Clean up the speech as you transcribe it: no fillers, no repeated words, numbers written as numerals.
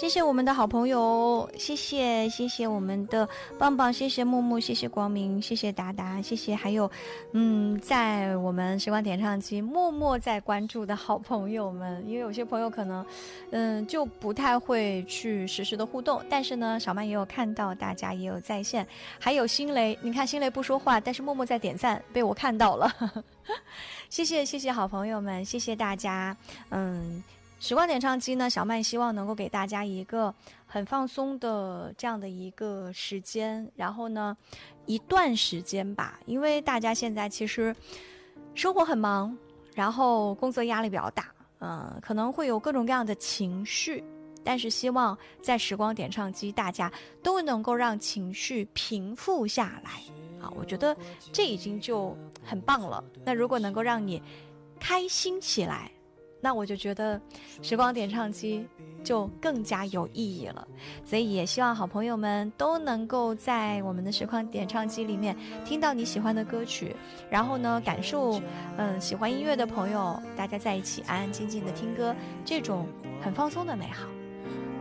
谢谢我们的好朋友，谢谢我们的棒棒，谢谢木木，谢谢光明，谢谢达达，谢谢还有在我们时光点唱机默默在关注的好朋友们，因为有些朋友可能就不太会去实时的互动，但是呢小曼也有看到大家也有在线，还有新雷，你看新雷不说话，但是默默在点赞，被我看到了谢谢好朋友们，谢谢大家。时光点唱机呢，小曼希望能够给大家一个很放松的这样的一个时间，然后呢一段时间吧，因为大家现在其实生活很忙，然后工作压力比较大，可能会有各种各样的情绪，但是希望在时光点唱机大家都能够让情绪平复下来啊，我觉得这已经就很棒了。那如果能够让你开心起来，那我就觉得时光点唱机就更加有意义了。所以也希望好朋友们都能够在我们的时光点唱机里面听到你喜欢的歌曲，然后呢感受喜欢音乐的朋友大家在一起安安静静的听歌，这种很放松的美好。